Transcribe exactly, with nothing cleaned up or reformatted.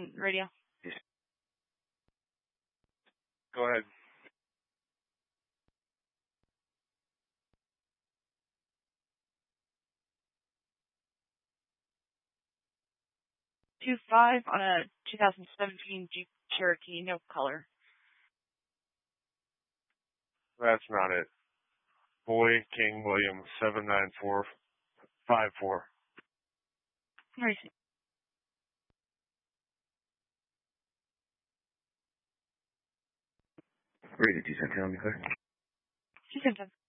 on radio. Go ahead. Two five on a two thousand seventeen Jeep Cherokee, no color. That's not it. Boy King William seven nine four five four. Right. Rated two ten, tell me, clear. Two ten.